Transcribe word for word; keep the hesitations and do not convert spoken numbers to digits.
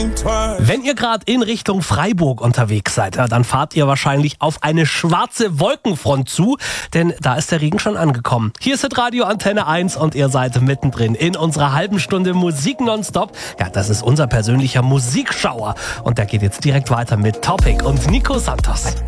Wenn ihr gerade in Richtung Freiburg unterwegs seid, ja, dann fahrt ihr wahrscheinlich auf eine schwarze Wolkenfront zu, denn da ist der Regen schon angekommen. Hier ist Radio Antenne eins und ihr seid mittendrin in unserer halben Stunde Musik nonstop. Ja, das ist unser persönlicher Musikschauer und der geht jetzt direkt weiter mit Topic und Nico Santos.